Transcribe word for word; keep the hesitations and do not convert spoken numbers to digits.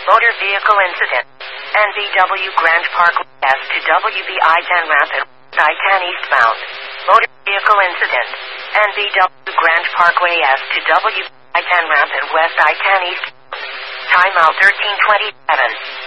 Motor vehicle incident. N B W Grand Park West to W B I ten ramp and I ten eastbound. Motor vehicle incident. N B W Grand Parkway East to W B I ten ramp and West I ten east. Timeout thirteen twenty-seven.